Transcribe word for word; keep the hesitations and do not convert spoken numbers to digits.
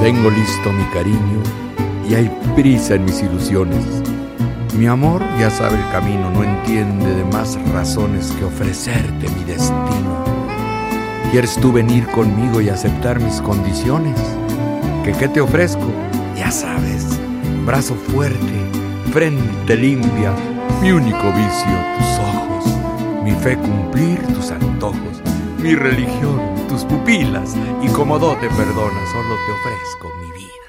Tengo listo mi cariño y hay prisa en mis ilusiones. Mi amor ya sabe el camino, no entiende de más razones que ofrecerte mi destino. ¿Quieres tú venir conmigo y aceptar mis condiciones? ¿Que qué te ofrezco? Ya sabes, brazo fuerte, frente limpia, mi único vicio, tus ojos, mi fe cumplir tus antojos, mi religión, tus pupilas, y como dote perdona, solo te ofrezco mi vida.